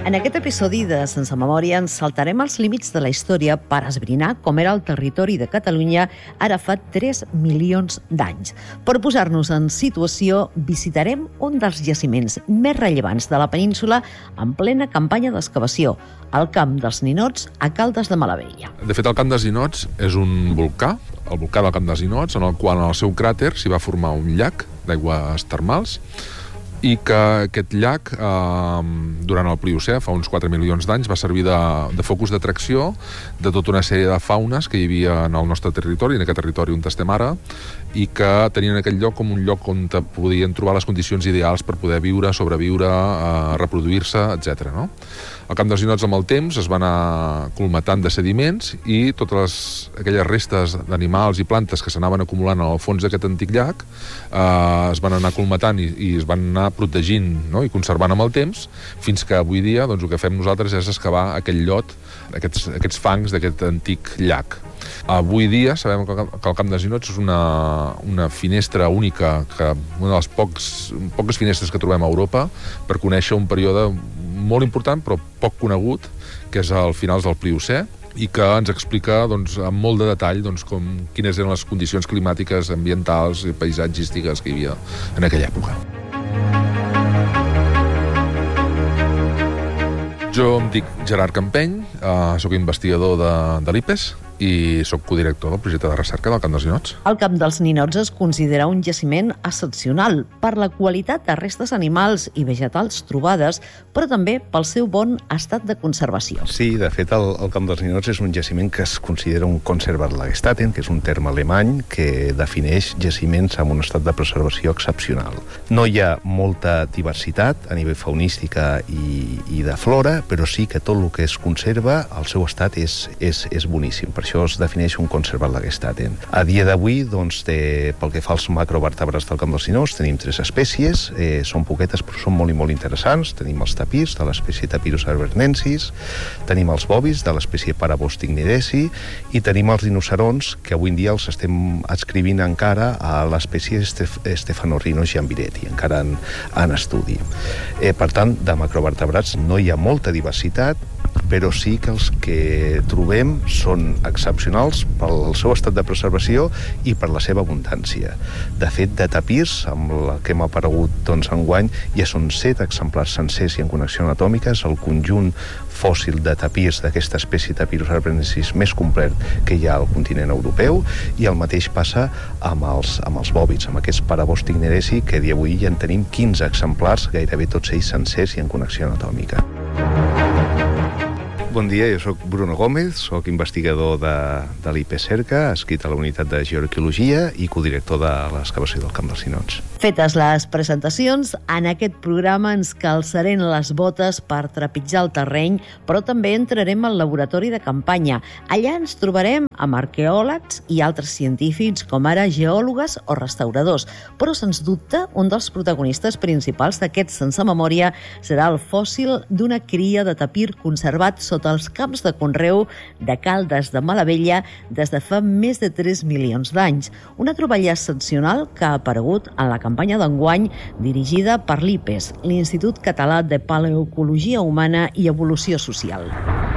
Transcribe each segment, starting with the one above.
En aquest episodi de Sense Memòria ens saltarem els límits de la història per esbrinar com era el territori de Catalunya ara fa 3 milions d'anys. Per posar-nos en situació, visitarem un dels jaciments més rellevants de la península en plena campanya d'excavació, el Camp dels Ninots a Caldes de Malavella. De fet, el Camp dels Ninots és un volcà, el volcà del Camp dels Ninots, en el qual en el seu cràter s'hi va formar un llac d'aigües termals, i que aquest llac, durant el Pliocè, fa uns 4 milions d'anys, va servir de focus d'atracció de tota una sèrie de faunes que hi havia en el nostre territori, en aquest territori on estem ara, i que tenien aquell lloc com un lloc on podien trobar les condicions ideals per poder viure, sobreviure, reproduir-se, etc. No? El Camp dels Ninots amb el temps es va anar colmatant de sediments i totes aquelles restes d'animals i plantes que s'anaven acumulant al fons d'aquest antic llac es van anar colmatant i es van anar protegint, no? I conservant amb el temps, fins que avui dia doncs, el que fem nosaltres és excavar aquell llot, aquests fangs d'aquest antic llac. Avui dia sabem que el Camp dels Ninots és una finestra única, una de les poques finestres que trobem a Europa per conèixer un període molt important però poc conegut, que és al finals del Pliocè, i que ens explica doncs, amb molt de detall doncs, quines eren les condicions climàtiques, ambientals i paisatgístiques que hi havia en aquella època. Jo em dic Gerard Campeny, soc investigador de l'IPES i soc codirector del projecte de recerca del Camp dels Ninots. El Camp dels Ninots es considera un jaciment excepcional per la qualitat de restes animals i vegetals trobades, però també pel seu bon estat de conservació. Sí, de fet, el Camp dels Ninots és un jaciment que es considera un Conservatlagerstätten, que és un terme alemany que defineix jaciments amb un estat de preservació excepcional. No hi ha molta diversitat a nivell faunística i de flora, però sí que tot el que es conserva, el seu estat és boníssim. Per això es defineix un Conservatlagerstätten. A dia d'avui, doncs, pel que fa als macrovertebrats del Camp dels Ninots, tenim 3 espècies, són poquetes però són molt i molt interessants. Tenim els tapirs, de l'espècie Tapirus arvernensis, tenim els bobis, de l'espècie Parabos tigninensis, i tenim els rinocerons, que avui en dia els estem adscrivint encara a l'espècie Stephanorhinus giambiretti, encara en estudi. Per tant, de macrovertebrats no hi ha molta diversitat, però sí que els que trobem són excepcionals pel seu estat de preservació i per la seva abundància. De fet, de tapirs, amb la que hem aparegut enguany, ja són 7 exemplars sencers i en connexió anatòmica, és el conjunt fòssil de tapirs d'aquesta espècie Tapirus arvernensis més complet que hi ha al continent europeu, i el mateix passa amb els bòvids, amb aquests Parabos tigninensis, que d'avui ja en tenim 15 exemplars, gairebé tots ells sencers i en connexió anatòmica. Bon dia, jo soc Bruno Gómez, soc investigador de l'IPES Cerca, adscrit a la unitat de geoarqueologia i codirector de l'excavació del Camp dels Ninots. Fetes les presentacions, en aquest programa ens calçarem les botes per trepitjar el terreny, però també entrarem al laboratori de campanya. Allà ens trobarem amb arqueòlegs i altres científics, com ara geòlogues o restauradors. Però, sens dubte, un dels protagonistes principals d'aquest Sense Memòria serà el fòssil d'una cria de tapir conservat sota els camps de conreu de Caldes de Malavella des de fa més de 3 milions d'anys. Una troballa excepcional que ha aparegut en la campanya d'enguany dirigida per l'IPES, l'Institut Català de Paleoecologia Humana i Evolució Social.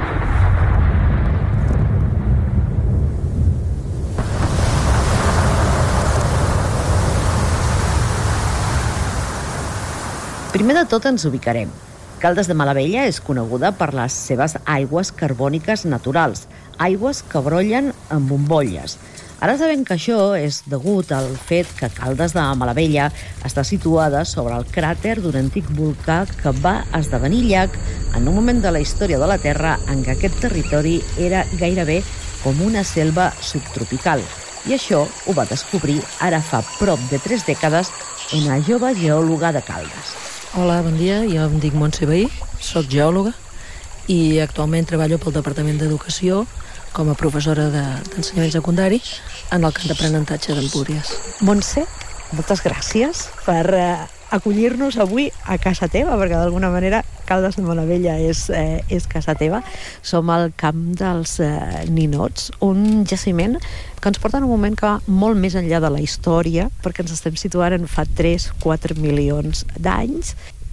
Primer de tot ens ubicarem. Caldes de Malavella és coneguda per les seves aigües carbòniques naturals, aigües que brollen en bombolles. Ara sabem que això és degut al fet que Caldes de Malavella està situada sobre el cràter d'un antic volcà que va esdevenir llac en un moment de la història de la Terra en què aquest territori era gairebé com una selva subtropical. I això ho va descobrir ara fa prop de 3 dècades una jove geòloga de Caldes. Hola, bon dia, jo em dic Montse Vehí, soc geòloga i actualment treballo pel Departament d'Educació com a professora d'ensenyament secundari en el camp d'aprenentatge d'Empúries. Montse, moltes gràcies per acollir-nos avui a casa teva, perquè d'alguna manera Caldes de Malavella és casa teva. Som al Camp dels Ninots, un jaciment que ens porta en un moment que va molt més enllà de la història, perquè ens estem situant en fa 3-4 milions d'anys,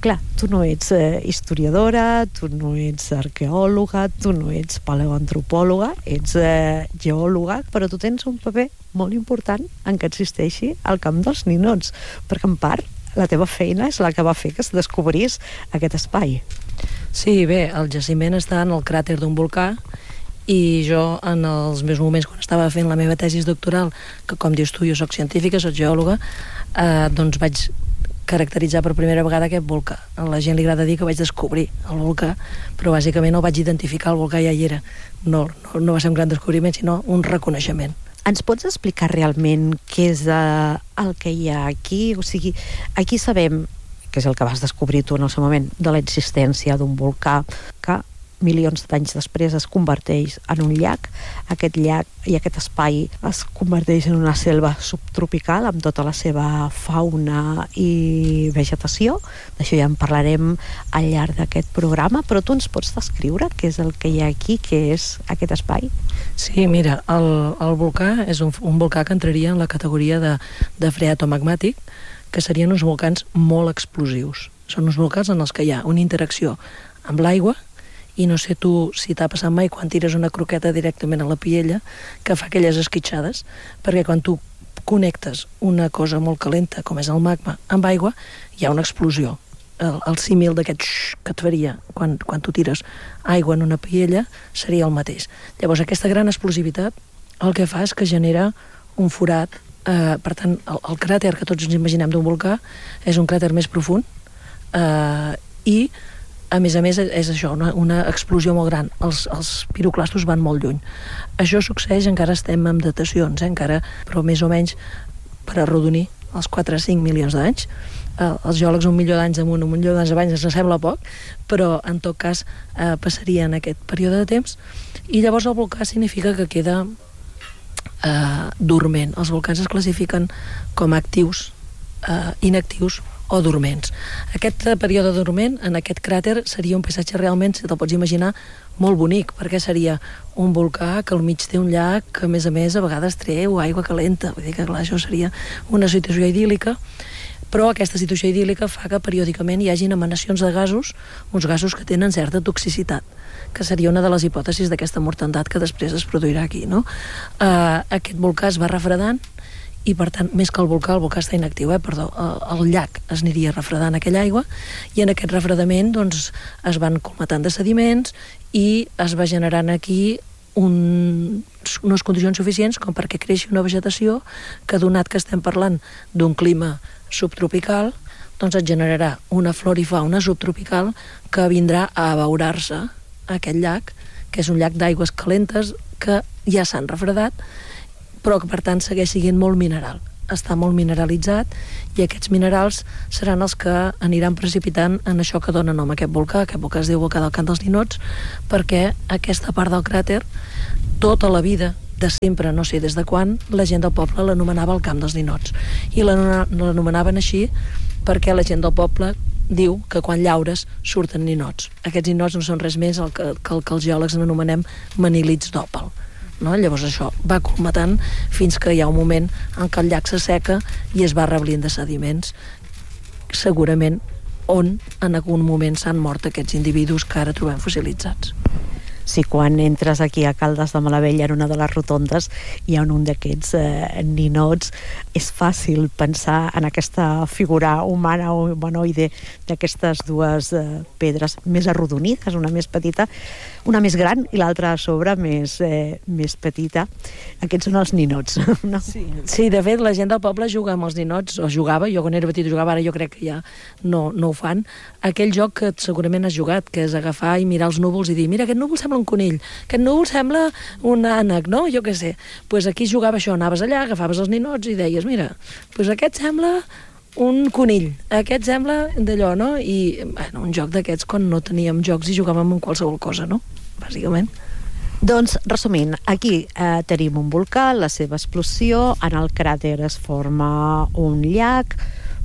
Clar, tu no ets historiadora, tu no ets arqueòloga, tu no ets paleoantropòloga, ets geòloga, però tu tens un paper molt important en que existeixi el Camp dels Ninots, perquè en part la teva feina és la que va fer que es descobrís aquest espai. Sí, bé, el jaciment està en el cràter d'un volcà i jo, en els meus moments, quan estava fent la meva tesis doctoral, que com dius tu, jo soc científica, soc geòloga, doncs vaig caracteritzar per primera vegada aquest volcà. A la gent li agrada dir que vaig descobrir el volcà, però bàsicament el vaig identificar, el volcà ja hi era. No va ser un gran descobriment, sinó un reconeixement. Ens pots explicar realment què és el que hi ha aquí? O sigui, aquí sabem, que és el que vas descobrir tu en el seu moment, de l'existència d'un volcà que milions d'anys després es converteix en un llac. Aquest llac i aquest espai es converteix en una selva subtropical amb tota la seva fauna i vegetació. D'això ja en parlarem al llarg d'aquest programa, però tu ens pots descriure què és el que hi ha aquí, què és aquest espai? Sí, mira, el volcà és un volcà que entraria en la categoria de freatomagmàtic, que serien uns volcans molt explosius. Són uns volcans en els que hi ha una interacció amb l'aigua, i no sé tu si t'ha passat mai quan tires una croqueta directament a la piella que fa aquelles esquitxades, perquè quan tu connectes una cosa molt calenta com és el magma amb aigua, hi ha una explosió. El símil d'aquest que et faria quan tu tires aigua en una piella seria el mateix. Llavors aquesta gran explosivitat el que fa és que genera un forat, per tant el cràter que tots ens imaginem d'un volcà és un cràter més profund i a més, és això, una explosió molt gran. Els piroclastos van molt lluny. Això succeeix, encara estem amb datacions, encara, però més o menys per arrodonir els 4 a 5 milions d'anys. Els geòlegs 1 milió d'anys amunt, 1 milió d'anys avall ens sembla poc, però en tot cas passaria en aquest període de temps. I llavors el volcà significa que queda dorment. Els volcans es classifiquen com actius, inactius o dorments. Aquest període dorment en aquest cràter seria un paisatge realment, si te'l pots imaginar, molt bonic, perquè seria un volcà que al mig té un llac que a més a vegades treu aigua calenta. Vull dir que clar, això seria una situació idíl·lica, però aquesta situació idíl·lica fa que periòdicament hi hagin emanacions de gasos, uns gasos que tenen certa toxicitat, que seria una de les hipòtesis d'aquesta mortandat que després es produirà aquí, no? Aquest volcà es va refredant i per tant, més que el volcà està inactiu, el llac es aniria refredant aquella aigua i en aquest refredament doncs, es van colmatant de sediments i es va generant aquí unes condicions suficients com perquè creixi una vegetació que, donat que estem parlant d'un clima subtropical, doncs et generarà una flora i fauna subtropical que vindrà a abeurar-se a aquest llac, que és un llac d'aigües calentes que ja s'han refredat, però que per tant segueix sent molt mineral. Està molt mineralitzat i aquests minerals seran els que aniran precipitant en això que dona nom a aquest volcà es diu volcà del Camp dels Ninots, perquè aquesta part del cràter, tota la vida de sempre, no sé des de quan, la gent del poble l'anomenava el Camp dels Ninots. I l'anomenaven així perquè la gent del poble diu que quan llaures surten ninots. Aquests ninots no són res més que els geòlegs n'anomenem manilits d'òpal. No? Llavors això va colmatant fins que hi ha un moment en què el llac s'asseca i es va reblint de sediments, segurament on en algun moment s'han mort aquests individus que ara trobem fossilitzats. Si quan entres aquí a Caldes de Malavella en una de les rotondes hi ha un d'aquests ninots, és fàcil pensar en aquesta figura humana o humanoide d'aquestes dues pedres més arrodonides, una més petita, una més gran i l'altra a sobre més petita. Aquests són els ninots, no? Sí, de fet la gent del poble juga amb els ninots, o jugava, jo quan era petit jugava, ara jo crec que ja no ho fan. Aquell joc que segurament has jugat, que és agafar i mirar els núvols i dir, mira, aquest núvol sembla un conill, aquest núvol sembla un ànec, no? Jo què sé. Pues aquí jugava això, anaves allà, agafaves els ninots i deies, mira, pues aquest sembla un conill, aquest sembla d'allò, no? I bueno, un joc d'aquests quan no teníem jocs i jugàvem amb qualsevol cosa, no? Bàsicament. Doncs, resumint, aquí tenim un volcà, la seva explosió, en el cràter es forma un llac,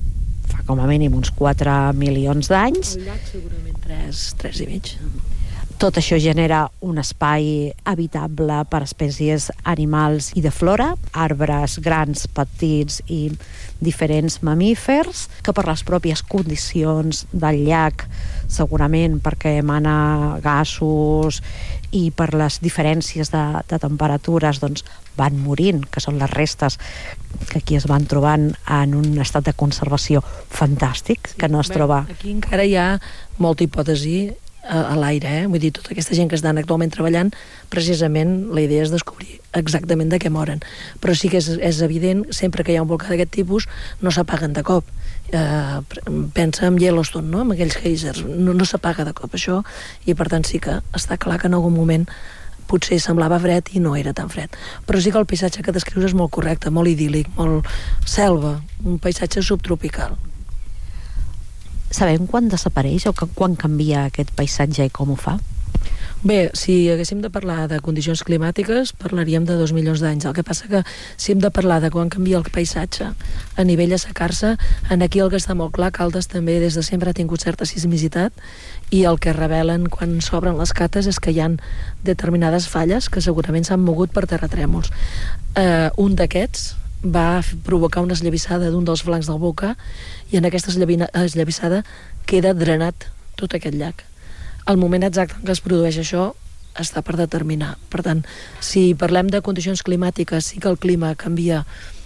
com a mínim uns 4 milions d'anys. El llac segurament 3 i mig. Tot això genera un espai habitable per espècies animals i de flora, arbres grans, petits i diferents mamífers, que per les pròpies condicions del llac, segurament perquè emana gasos i per les diferències de temperatures, doncs van morint, que són les restes que aquí es van trobant en un estat de conservació fantàstic, que no es troba... Aquí encara hi ha molta hipòtesi a l'aire, vull dir, tota aquesta gent que estan actualment treballant, precisament la idea és descobrir exactament de què moren, però sí que és evident, sempre que hi ha un volcà d'aquest tipus no s'apaguen de cop. Pensa en Yellowstone, no? En aquells geysers, no s'apaga de cop això, i per tant sí que està clar que en algun moment potser semblava fred i no era tan fred, però sí que el paisatge que descrius és molt correcte, molt idíl·lic, molt selva, un paisatge subtropical. Sabem quan desapareix o quan canvia aquest paisatge i com ho fa? Bé, si haguéssim de parlar de condicions climàtiques, parlaríem de 2 milions d'anys. El que passa que si hem de parlar de quan canvia el paisatge a nivell assecar-se, aquí el que està molt clar, Caldes també des de sempre ha tingut certa sismicitat, i el que revelen quan s'obren les cates és que hi ha determinades falles que segurament s'han mogut per terratrèmols. Un d'aquests va provocar una esllavissada d'un dels flancs del volcà, i en aquesta esllavissada queda drenat tot aquest llac. El moment exacte en què es produeix això està per determinar. Per tant, si parlem de condicions climàtiques, sí que el clima canvia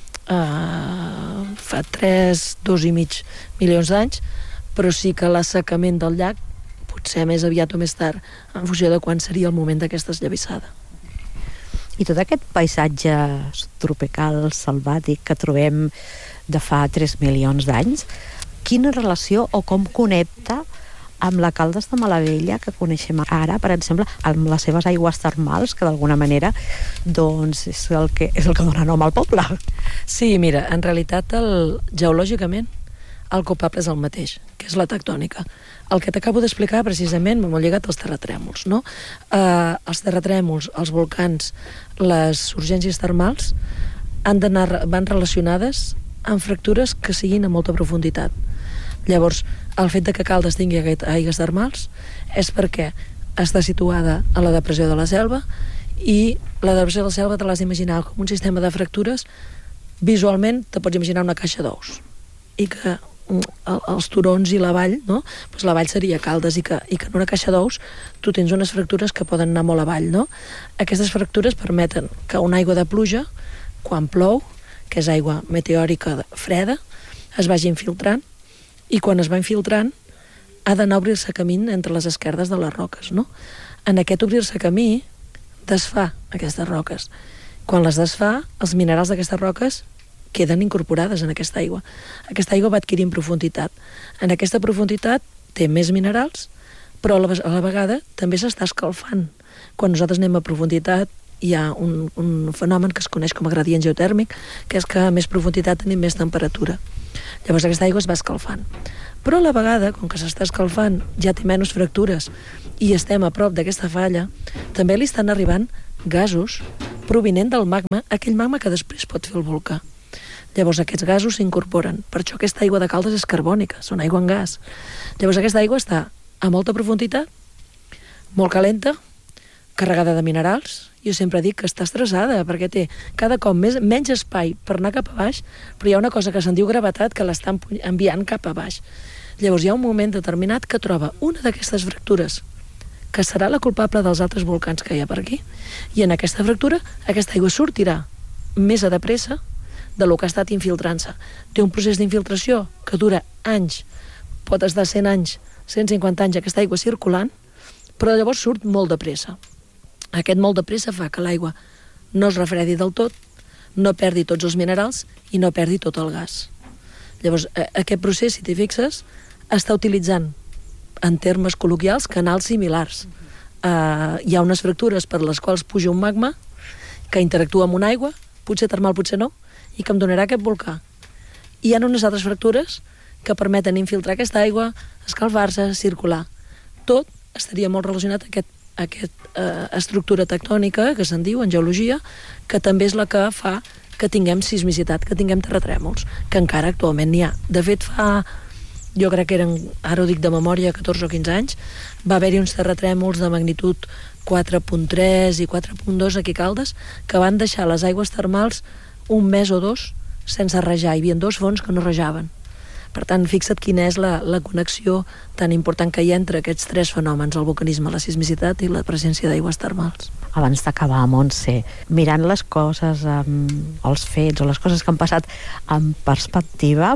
fa 2,5 milions d'anys, però sí que l'assecament del llac potser més aviat o més tard, en funció de quan seria el moment d'aquesta esllavissada. I tot aquest paisatge tropical, selvàtic, que trobem de fa 3 milions d'anys, quina relació o com connecta amb la Caldes de Malavella que coneixem ara, per exemple, amb les seves aigües termals, que d'alguna manera doncs, és el que dona nom al poble? Sí, mira, en realitat geològicament el culpable és el mateix, que és la tectònica. El que t'acabo d'explicar precisament m'ho lligat als terratrèmols, no? Els terratrèmols, els volcans, les urgències termals van relacionades amb fractures que siguin a molta profunditat. Llavors, el fet de que Caldes tingui aigües termals és perquè està situada a la depressió de la Selva, i la depressió de la Selva te l'has d'imaginar com un sistema de fractures. Visualment te pots imaginar una caixa d'ous, i que els turons i la vall, no? Pues la vall seria Caldes, i que en una caixa d'ous tu tens unes fractures que poden anar molt avall, no? Aquestes fractures permeten que una aigua de pluja, quan plou, que és aigua meteòrica freda, es vagi infiltrant, i quan es va infiltrant ha d'anar a obrir-se camí entre les esquerdes de les roques, no? En aquest obrir-se camí desfà aquestes roques. Quan les desfà, els minerals d'aquestes roques queden incorporades en aquesta aigua. Aquesta aigua va adquirint profunditat. En aquesta profunditat té més minerals, però a la vegada també s'està escalfant. Quan nosaltres anem a profunditat hi ha un fenomen que es coneix com a gradient geotèrmic, que és que a més profunditat tenim més temperatura. Llavors aquesta aigua es va escalfant. Però a la vegada, com que s'està escalfant, ja té menys fractures i estem a prop d'aquesta falla, també li estan arribant gasos provinent del magma, aquell magma que després pot fer el volcà. Llavors aquests gasos s'incorporen. Per això aquesta aigua de Caldes és carbònica, són aigua en gas. Llavors aquesta aigua està a molta profunditat, molt calenta, carregada de minerals. Jo sempre dic que està estressada, perquè té cada cop menys espai per anar cap a baix, però hi ha una cosa que se'n diu gravetat que l'està enviant cap a baix. Llavors hi ha un moment determinat que troba una d'aquestes fractures, que serà la culpable dels altres volcans que hi ha per aquí, i en aquesta fractura aquesta aigua sortirà més de pressa de lo que ha estat infiltrant-se. Té un procés d'infiltració que dura anys, pot estar 100 anys, 150 anys aquesta aigua circulant, però llavors surt molt de pressa. Aquest molt de pressa fa que l'aigua no es refredi del tot, no perdi tots els minerals i no perdi tot el gas. Llavors, aquest procés, si t'hi fixes, està utilitzant, en termes col·loquials, canals similars. Hi ha unes fractures per les quals puja un magma que interactua amb una aigua, potser termal, potser no, i que em donarà aquest volcà. I hi ha unes altres fractures que permeten infiltrar aquesta aigua, escalfar-se, circular. Tot estaria molt relacionat a aquesta estructura tectònica, que se'n diu en geologia, que també és la que fa que tinguem sismicitat, que tinguem terratrèmols, que encara actualment n'hi ha. De fet, fa jo crec que eren, ara ho dic de memòria, 14 o 15 anys, va haver-hi uns terratrèmols de magnitud 4.3 i 4.2 aquí a Caldes, que van deixar les aigües termals un mes o dos sense rajar. Hi havia 2 fonts que no rajaven. Per tant, fixa't quina és la connexió tan important que hi ha entre aquests 3 fenòmens, el vulcanisme, la sismicitat i la presència d'aigües termals. Abans d'acabar, Montse, mirant les coses, els fets o les coses que han passat en perspectiva,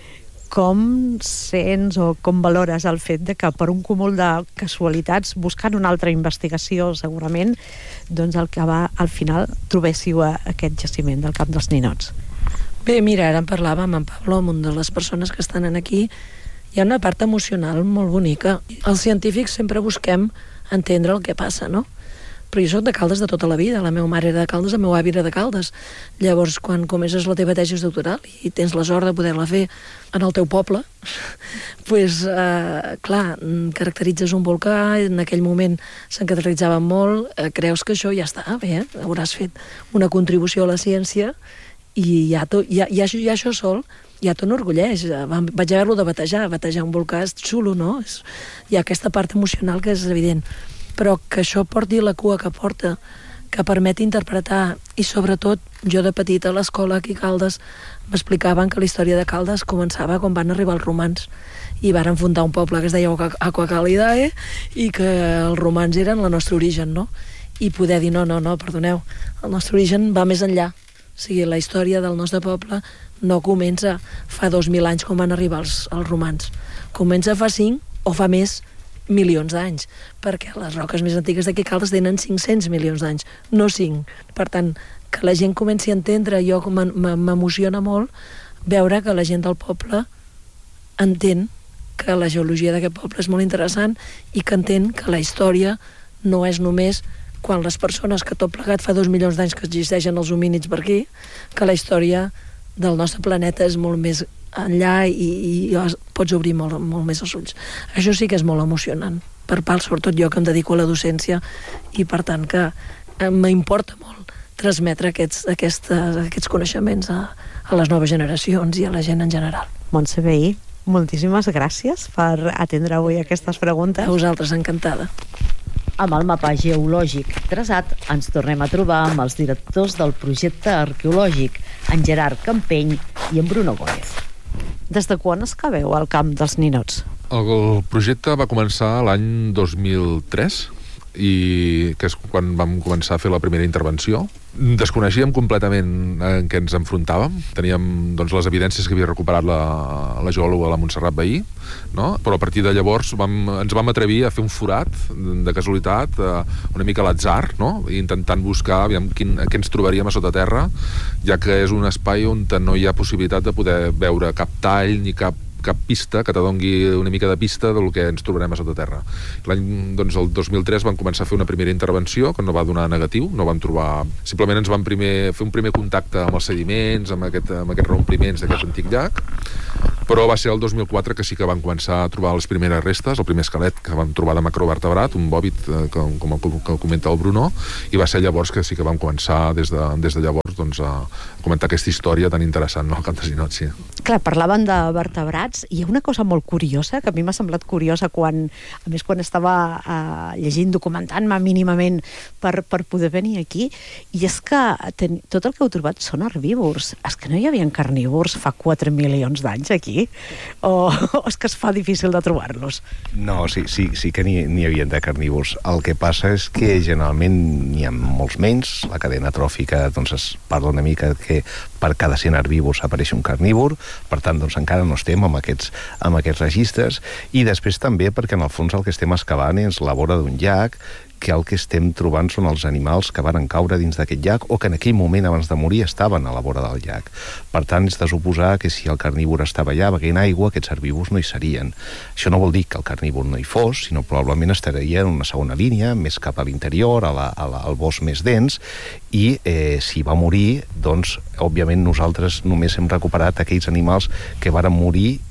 com sents o com valores el fet de que per un cúmul de casualitats, buscant una altra investigació segurament, doncs el que va al final trobéssiu aquest jaciment del Camp dels Ninots? Bé, mira, ara en parlàvem amb en Pablo, amb una de les persones que estan aquí. Hi ha una part emocional molt bonica. Els científics sempre busquem entendre el que passa, no? Però jo soc de Caldes de tota la vida. La meva mare era de Caldes, el meu avi era de Caldes. Llavors, quan comences la teva tesi doctoral i tens la sort de poder-la fer en el teu poble, doncs, clar, caracteritzes un volcà, en aquell moment se'n caracteritzava molt, creus que això ja està bé, hauràs fet una contribució a la ciència, i ja això sol ja t'enorgulleix. Vaig haver-lo de batejar un volcà és xulo, no? Hi ha aquesta part emocional que és evident, però que això porti la cua que porta, que permet interpretar, i sobretot jo de petita a l'escola aquí a Caldes m'explicaven que la història de Caldes començava quan van arribar els romans i varen fundar un poble que es deia Aqua Calidae i que els romans eren el nostre origen, no? I poder dir, no, perdoneu, el nostre origen va més enllà. O sigui, la història del nostre poble no comença fa 2.000 anys quan van arribar els romans. Comença fa 5 o fa més milions d'anys, perquè les roques més antigues d'aquí Caldes tenen 500 milions d'anys, no 5. Per tant, que la gent comenci a entendre, jo m'emociona molt veure que la gent del poble entén que la geologia d'aquest poble és molt interessant i que entén que la història no és només quan les persones que tot plegat fa 2 milions d'anys que existeixen els homínids per aquí, que la història del nostre planeta és molt més enllà i pots obrir molt més els ulls. Això sí que és molt emocionant, per part, sobretot jo que em dedico a la docència, i per tant que m'importa molt transmetre aquests coneixements a les noves generacions i a la gent en general. Montse Vehí, moltíssimes gràcies per atendre avui aquestes preguntes. A vosaltres, encantada. Amb el mapa geològic traçat ens tornem a trobar amb els directors del projecte arqueològic, en Gerard Campeny i en Bruno Gómez. Des de quan excaveu al Camp dels Ninots? El projecte va començar l'any 2003, que és quan vam començar a fer la primera intervenció. Desconeixíem completament en què ens enfrontàvem. Teníem doncs, les evidències que havia recuperat la geòloga, la Montserrat Vehí, no? Però a partir de llavors ens vam atrevir a fer un forat de casualitat, una mica a l'atzar, no? Intentant buscar què ens trobaríem a sota terra, ja que és un espai on no hi ha possibilitat de poder veure cap tall ni cap pista que te dongui una mica de pista del que ens trobarem a sota terra. L'any, doncs, el 2003 vam començar a fer una primera intervenció que no va donar negatiu, no vam trobar... Simplement ens vam fer un primer contacte amb els sediments, amb aquests rompliments d'aquest antic llac, però va ser el 2004 que sí que vam començar a trobar les primeres restes, el primer esquelet que vam trobar de macrovertebrat, un bòvid, com el comenta el Bruno, i va ser llavors que sí que vam començar des de llavors doncs, a comentar aquesta història tan interessant, no? Al Camp dels Ninots, sí. Clar, parlaven de vertebrats, i hi ha una cosa molt curiosa, que a mi m'ha semblat curiosa quan estava llegint, documentant-me mínimament per poder venir aquí, i és que tot el que heu trobat són herbívors. És que no hi havia carnívors fa 4 milions d'anys aquí? O és que es fa difícil de trobar-los? No, sí que n'hi havia de carnívors. El que passa és que generalment n'hi ha molts menys. La cadena tròfica, doncs, es parla una mica que per cada 100 herbívors apareix un carnívor, per tant, doncs, encara no estem amb aquests registres, i després també perquè en el fons el que estem excavant és la vora d'un llac, que el que estem trobant són els animals que van caure dins d'aquest llac o que en aquell moment abans de morir estaven a la vora del llac. Per tant, és de suposar que si el carnívor estava allà beguent aigua, aquests herbívors no hi serien. Això no vol dir que el carnívor no hi fos, sinó probablement estaria en una segona línia, més cap a l'interior, al bosc més dens, i si va morir, doncs, òbviament nosaltres només hem recuperat aquells animals que varen morir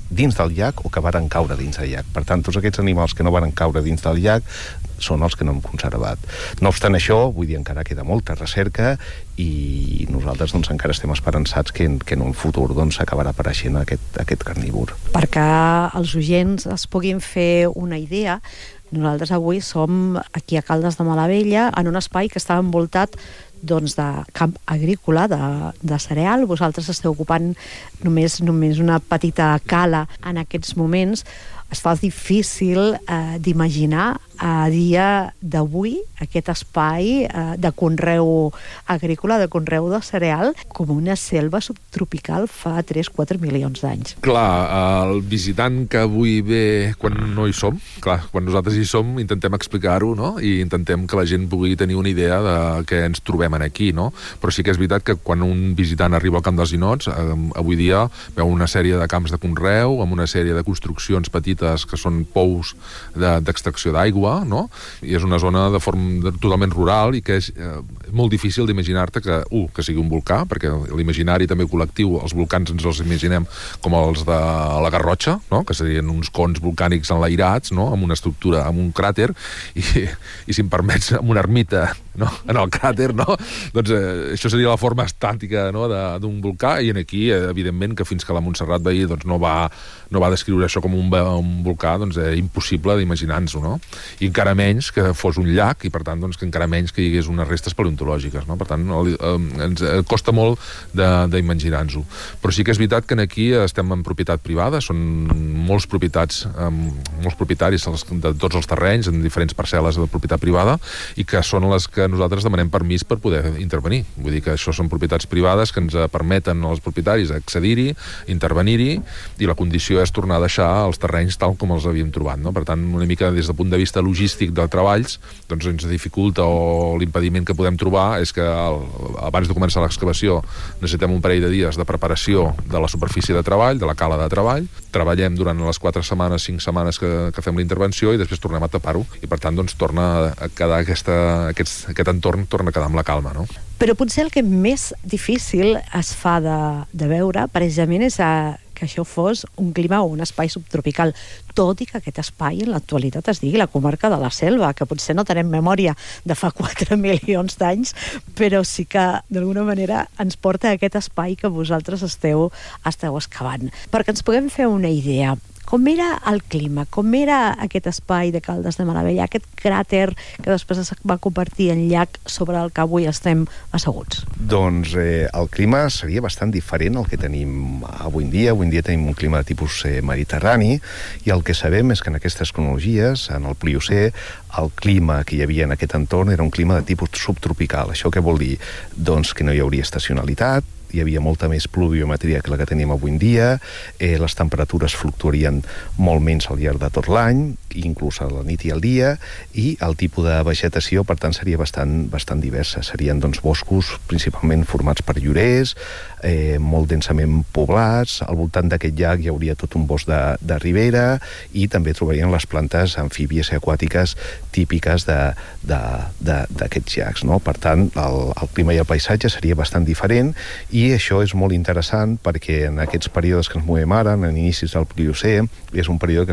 dins del llac o que varen caure dins del llac. Per tant, tots aquests animals que no varen caure dins del llac són els que no hem conservat. No obstant això, vull dir, encara queda molta recerca i nosaltres doncs, encara estem esperançats que en un futur doncs, acabarà apareixent aquest carnívor. Perquè els oients es puguin fer una idea, nosaltres avui som aquí a Caldes de Malavella en un espai que està envoltat doncs, de camp agrícola, de cereal. Vosaltres esteu ocupant només una petita cala en aquests moments. Es fa difícil d'imaginar a dia d'avui aquest espai de conreu agrícola, de conreu de cereal, com una selva subtropical fa 3-4 milions d'anys. Clar, el visitant que avui ve quan no hi som, clar, quan nosaltres hi som intentem explicar-ho, no? I intentem que la gent pugui tenir una idea de què ens trobem aquí, no? Però sí que és veritat que quan un visitant arriba al Camp dels Ninots, avui dia veu una sèrie de camps de conreu, amb una sèrie de construccions petites que són pous d'extracció d'aigua, no? I és una zona de forma totalment rural i que és molt difícil d'imaginar-te que sigui un volcà, perquè l'imaginari també col·lectiu, els volcans ens els imaginem com els de la Garrotxa, no? Que serien uns cons volcànics enlairats, no? Amb una estructura, amb un cràter, i si em permets, amb una ermita, no? En el cràter, no? Doncs això seria la forma estàtica, no? D'un volcà, i aquí, evidentment, que fins que la Montserrat Vehí doncs, no va descriure això com un volcà, doncs impossible d'imaginar-nos-ho, no? I encara menys que fos un llac, i per tant doncs, que encara menys que hi hagués unes restes paleontològiques, no? Per tant, ens costa molt d'imaginar-nos-ho. Però sí que és veritat que aquí estem en propietat privada, són molts propietaris de tots els terrenys, en diferents parcel·les de propietat privada, i que són les que nosaltres demanem permís per poder intervenir. Vull dir que això són propietats privades que ens permeten als propietaris accedir-hi, intervenir-hi, i la condició és tornar a deixar els terrenys tal com els havíem trobat, no? Per tant, una mica des del punt de vista logístic de treballs, doncs ens dificulta, o l'impediment que podem trobar és que abans de començar l'excavació necessitem un parell de dies de preparació de la superfície de treball, de la cala de treball, treballem durant les 4 setmanes, 5 setmanes que fem la intervenció, i després tornem a tapar-ho, i per tant doncs torna a quedar aquest entorn torna a quedar amb la calma, no? Però potser el que més difícil es fa de veure precisament és que això fos un clima o un espai subtropical, tot i que aquest espai en l'actualitat es digui la comarca de la Selva, que potser no tenem memòria de fa 4 milions d'anys, però sí que d'alguna manera ens porta a aquest espai que vosaltres esteu excavant. Perquè ens puguem fer una idea, com era el clima? Com era aquest espai de Caldes de Malavella, aquest cràter que després es va convertir en llac sobre el que avui estem asseguts? Doncs el clima seria bastant diferent al que tenim avui en dia. Avui en dia tenim un clima de tipus mediterrani, i el que sabem és que en aquestes cronologies, en el Pliocè, el clima que hi havia en aquest entorn era un clima de tipus subtropical. Això què vol dir? Doncs que no hi hauria estacionalitat, hi havia molta més pluviometria que la que tenim avui en dia, les temperatures fluctuarien molt menys al llarg de tot l'any, inclús a la nit i al dia, i el tipus de vegetació, per tant, seria bastant diversa. Serien doncs, boscos principalment formats per llorers, molt densament poblats. Al voltant d'aquest llac hi hauria tot un bosc de ribera, i també trobarien les plantes amfíbies i aquàtiques típiques d'aquests llacs, no? Per tant, el clima i el paisatge seria bastant diferent, i això és molt interessant perquè en aquests períodes que ens movem ara, en inicis del Pliocè, és un període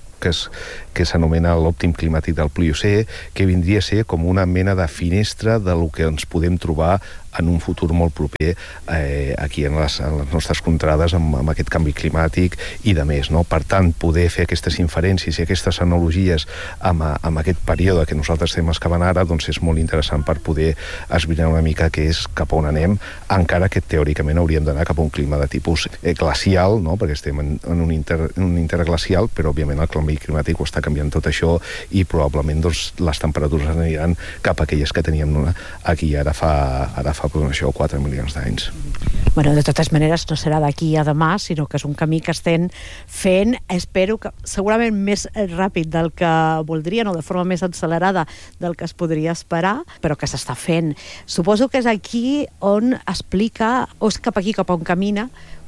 que s'anomena l'òptim climàtic del Pliocè, que vindria a ser com una mena de finestra del que ens podem trobar en un futur molt proper aquí en les nostres contrades amb aquest canvi climàtic i de més, no? Per tant, poder fer aquestes inferències i aquestes analogies amb aquest període que nosaltres estem excavant ara, doncs és molt interessant per poder esbrinar una mica què és cap on anem, encara que teòricament hauríem d'anar cap a un clima de tipus glacial, no? Perquè estem en un interglacial, però òbviament el canvi climàtic ho està canviant tot això, i probablement doncs, les temperatures aniran cap a aquelles que teníem aquí ara fa doncs, això, 4 milions d'anys. Bueno, de totes maneres, no serà d'aquí a demà, sinó que és un camí que estem fent, espero que segurament més ràpid del que voldrien, o de forma més accelerada del que es podria esperar, però que s'està fent. Suposo que és aquí on explica, o és cap aquí, cap on camina,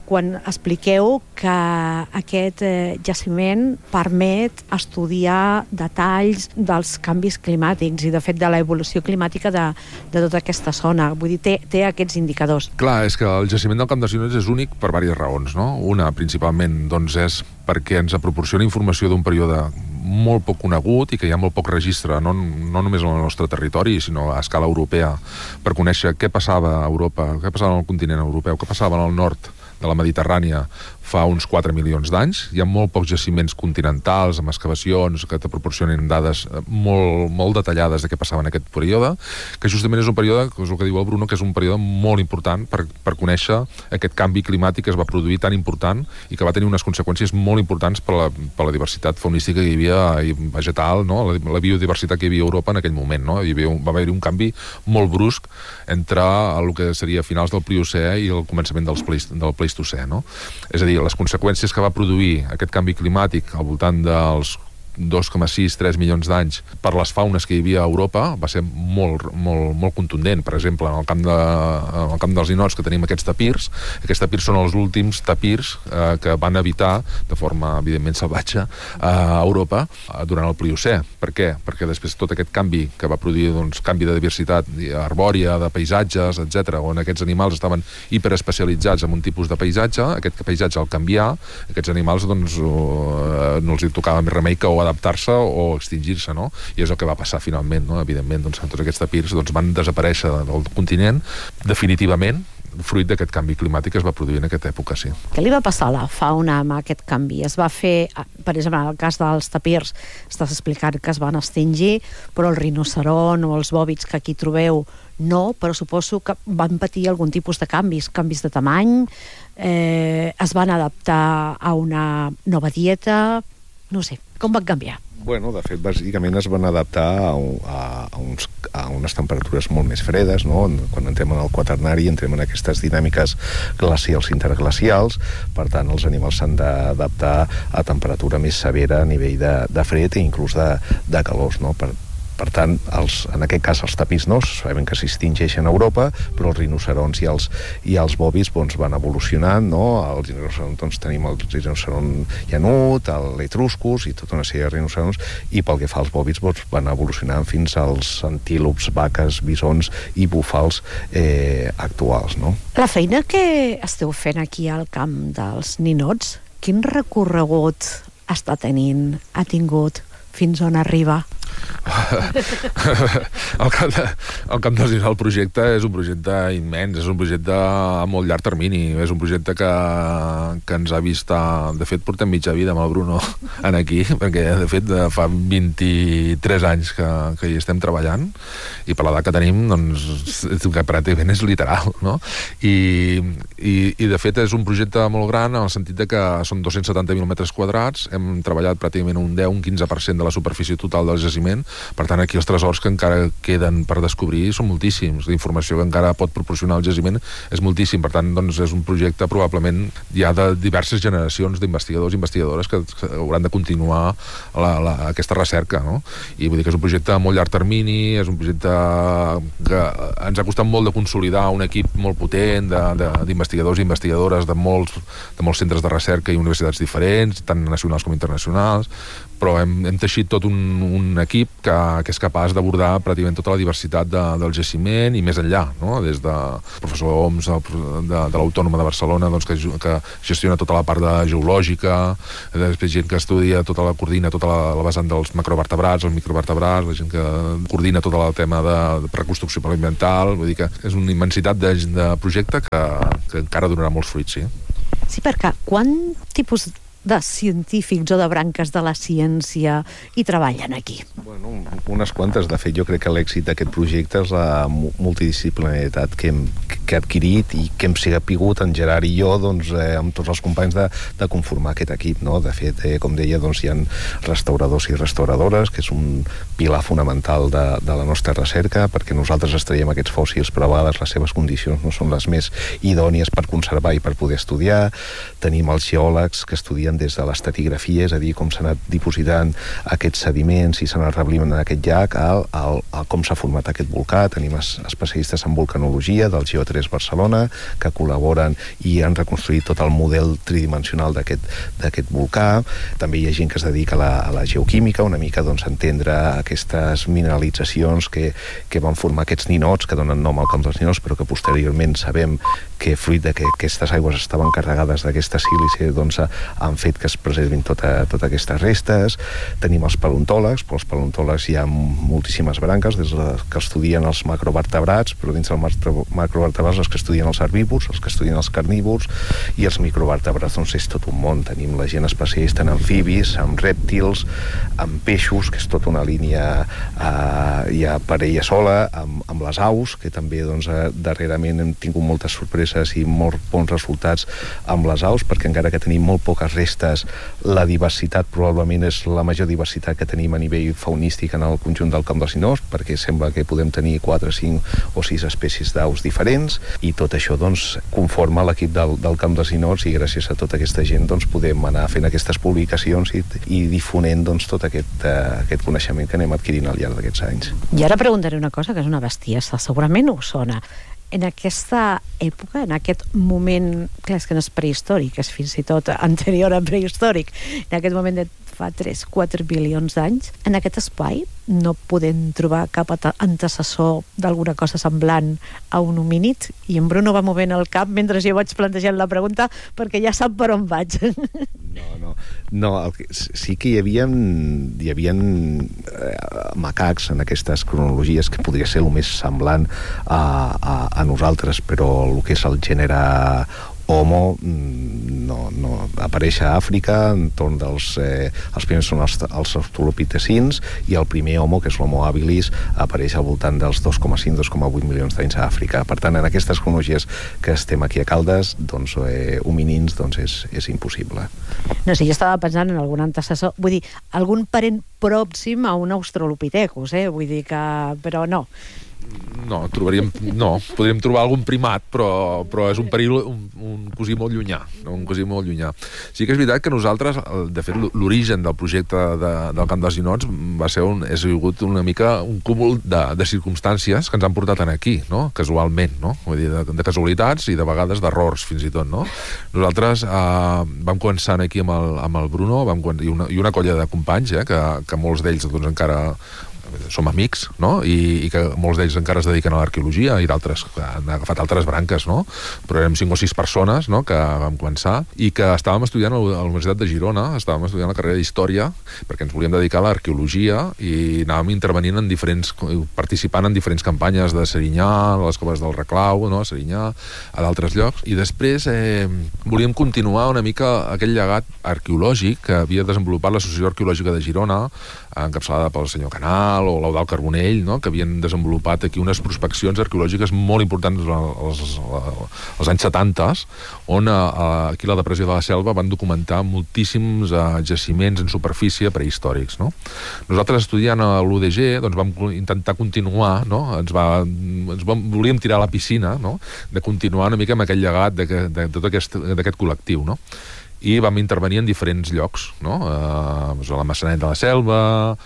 quan expliqueu que aquest jaciment permet estudiar detalls dels canvis climàtics i, de fet, de l'evolució climàtica de tota aquesta zona. Vull dir, té aquests indicadors. Clar, és que el jaciment del Camp dels Ninots és únic per diverses raons, no? Una, principalment, doncs, és perquè ens proporciona informació d'un període molt poc conegut i que hi ha molt poc registre, no només en el nostre territori, sinó a escala europea, per conèixer què passava a Europa, què passava al continent europeu, què passava al nord de la Mediterrània fa uns 4 milions d'anys. Hi ha molt pocs jaciments continentals amb excavacions que te proporcionen dades molt detallades de què passava en aquest període, que justament és un període, que és el que diu el Bruno, que és un període molt important per conèixer aquest canvi climàtic que es va produir tan important i que va tenir unes conseqüències molt importants per la diversitat faunística que hi havia vegetal, no? La biodiversitat que hi havia a Europa en aquell moment, no? Va haver-hi un canvi molt brusc entre el que seria finals del Pliocè i el començament del Pleistocè, no? És a dir, les conseqüències que va produir aquest canvi climàtic al voltant dels 2,6-3 milions d'anys per les faunes que hi havia a Europa va ser molt contundent. Per exemple, en el camp dels ninots, que tenim aquests tapirs són els últims tapirs que van habitar de forma, evidentment, salvatge a Europa durant el Pliocè. Per què? Perquè després tot aquest canvi que va produir, doncs, canvi de diversitat arbòria, de paisatges, etc., on aquests animals estaven hiperespecialitzats en un tipus de paisatge, aquest paisatge al canviar, aquests animals, doncs, no els hi tocava més remei que o adaptar-se o extingir-se, no? I és el que va passar finalment, no? Evidentment, doncs, tots aquests tapirs van desaparèixer del continent definitivament, fruit d'aquest canvi climàtic que es va produir en aquesta època, sí. Què li va passar a la fauna amb aquest canvi? Es va fer, per exemple, en el cas dels tapirs, estàs explicant que es van extingir, però el rinoceron o els bòvids que aquí trobeu no, però suposo que van patir algun tipus de canvis de tamany, es van adaptar a una nova dieta, no sé, com van canviar? Bueno, de fet, bàsicament es van adaptar a unes temperatures molt més fredes, no? Quan entrem en el quaternari entrem en aquestes dinàmiques glacials interglacials, per tant els animals s'han d'adaptar a temperatura més severa a nivell de fred i inclús de calors, no? Per tant, en aquest cas els tapirs no, sabem que s'extingeixen a Europa, però els rinocerons i els bòvids van evolucionant, no? Els rinocerons, doncs, tenim el rinoceron llanut, l'etruscus i tota una sèrie de rinocerons, i pel que fa als bòvids van evolucionant fins als antílops, vaques, bisons i búfals actuals, no? La feina que esteu fent aquí al Camp dels Ninots, quin recorregut ha tingut fins on arriba? El Camp dels Ninots, el projecte és un projecte immens, és un projecte a molt llarg termini, és un projecte que ens ha vist, de fet portem mitja vida amb el Bruno en aquí, perquè de fet fa 23 anys que hi estem treballant, i per l'edat que tenim, doncs, que pràcticament és literal, no? I de fet és un projecte molt gran en el sentit que són 270.000 metres quadrats, hem treballat pràcticament un 10-15% de la superfície total del jaciment. Per tant, aquí els tresors que encara queden per descobrir són moltíssims. La informació que encara pot proporcionar el jaciment és moltíssim. Per tant, doncs, és un projecte probablement ja de diverses generacions d'investigadors i investigadores que hauran de continuar aquesta recerca, no? I vull dir que és un projecte a molt llarg termini, és un projecte que ens ha costat molt de consolidar un equip molt potent d'investigadors i investigadores de molts centres de recerca i universitats diferents, tant nacionals com internacionals, però hem teixit tot un equip que és capaç d'abordar pràcticament tota la diversitat del jaciment i més enllà, no? Des del professor Oms de l'Autònoma de Barcelona, doncs, que gestiona tota la part geològica, després gent que estudia coordina tota la vessant dels macrovertebrats, els microvertebrats, la gent que coordina tot el tema de reconstrucció ambiental. Vull dir que és una immensitat de projecte que encara donarà molts fruits, sí. Sí, perquè quant tipus de científics o de branques de la ciència hi treballen aquí? Bueno, unes quantes. De fet, jo crec que l'èxit d'aquest projecte és la multidisciplinaritat que ha adquirit i que hem sigut en Gerard i jo, doncs, amb tots els companys de conformar aquest equip, no? De fet, com deia, doncs, hi ha restauradors i restauradores, que és un pilar fonamental de la nostra recerca, perquè nosaltres extraiem aquests fòssils, però a vegades les seves condicions no són les més idònies per conservar i per poder estudiar. Tenim els geòlegs que estudien s'estudien des de l'estratigrafia, és a dir, com s'han anat dipositant aquests sediments i s'han anat reblint en aquest llac, a com s'ha format aquest volcà. Tenim especialistes en vulcanologia del Geo3 Barcelona que col·laboren i han reconstruït tot el model tridimensional d'aquest volcà. També hi ha gent que es dedica a la geoquímica, una mica doncs, a entendre aquestes mineralitzacions que van formar aquests ninots, que donen nom al Camp dels Ninots, però que posteriorment sabem que fruit de que aquestes aigües estaven carregades d'aquesta sílice, doncs han fet que es preservin totes aquestes restes. Tenim els paleontòlegs, però els paleontòlegs hi ha moltíssimes branques, des que estudien els macrovertebrats, però dins dels macrovertebrats els que estudien els herbívors, els que estudien els carnívors, i els microvertebrats doncs és tot un món. Tenim la gent especialista en amfibis, en rèptils, en peixos, que és tota una línia ja per ella sola, amb les aus, que també doncs, darrerament hem tingut moltes sorpreses i molts bons resultats amb les aus, perquè encara que tenim molt poques restes, la diversitat probablement és la major diversitat que tenim a nivell faunístic en el conjunt del Camp dels Ninots, perquè sembla que podem tenir 4, 5 o 6 espècies d'aus diferents, i tot això doncs, conforma l'equip del Camp dels Ninots, i gràcies a tota aquesta gent doncs, podem anar fent aquestes publicacions i difonent doncs, tot aquest coneixement que anem adquirint al llarg d'aquests anys. I ara preguntaré una cosa que és una bestiesa, segurament us sona. En aquesta època, en aquest moment, clar, és que no és prehistòric, és fins i tot anterior a prehistòric, en aquest moment de fa 3-4 bilions d'anys, en aquest espai no podem trobar cap antecessor d'alguna cosa semblant a un homínid, i en Bruno va movent el cap mentre jo vaig plantejant la pregunta perquè ja sap per on vaig. No, sí que hi havia macacs en aquestes cronologies que podria ser el més semblant a nosaltres, però el que és el gènere Homo no apareix a Àfrica, entorn dels els primers són els australopitecins, i el primer Homo, que és l'Homo habilis, apareix al voltant dels 2,5-2,8 milions d'anys a Àfrica. Per tant, en aquestes cronologies que estem aquí a Caldes, doncs hominins és impossible. No sé, jo estava pensant en algun antecessor, vull dir, algun parent pròxim a un australopithecus, vull dir que... però no. No, podríem trobar algun primat, però és un perill, un cosí molt llunyà, Sí que és veritat que nosaltres, de fet, l'origen del projecte del Camp dels Ninots va ser ha sigut una mica un cúmul de circumstàncies que ens han portat aquí, no? Casualment, no? Vull dir, de casualitats i de vegades d'errors, fins i tot, no? Nosaltres vam començar aquí amb el Bruno i una colla de companys, que molts d'ells doncs, encara som amics, no? I que molts d'ells encara es dediquen a l'arqueologia i d'altres han agafat altres branques, no? Però érem 5 o 6 persones, no?, que vam començar i que estàvem estudiant a la Universitat de Girona, estàvem estudiant la carrera d'Història perquè ens volíem dedicar a l'arqueologia i anàvem intervenint participant en diferents campanyes de Serinyà, a les coves del Reclau, no?, a Serinyà, a d'altres llocs, i després volíem continuar una mica aquell llegat arqueològic que havia desenvolupat l'Associació Arqueològica de Girona, encapçalada pel senyor Canal o l'Eudald Carbonell, no?, que havien desenvolupat aquí unes prospeccions arqueològiques molt importants als anys 70, on aquí a la depressió de la Selva van documentar moltíssims jaciments en superfície prehistòrics, no? Nosaltres, estudiant a l'UDG, doncs vam intentar continuar, no?, volíem tirar a la piscina, no?, de continuar una mica amb aquell llegat de tot d'aquest col·lectiu, no? I vam intervenir en diferents llocs, no? A la Maçanet de la Selva,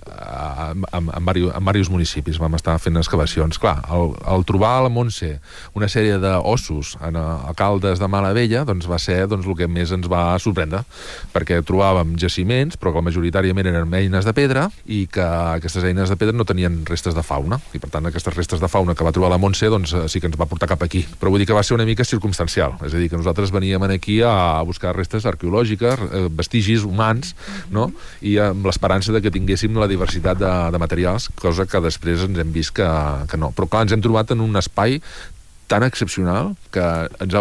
en diversos municipis, vam estar fent excavacions. Clar, al trobar a la Montse una sèrie d'ossos a Caldes de Malavella, doncs va ser el que més ens va sorprendre, perquè trobàvem jaciments, però que majoritàriament eren eines de pedra, i que aquestes eines de pedra no tenien restes de fauna, i per tant aquestes restes de fauna que va trobar la Montse doncs sí que ens va portar cap aquí. Però vull dir que va ser una mica circumstancial, és a dir, que nosaltres veníem aquí a buscar restes arqueològiques, vestigis humans, no?, i amb l'esperança de que tinguéssim la diversitat de materials, cosa que després ens hem vist que no. Però clar, ens hem trobat en un espai tan excepcional que ens ha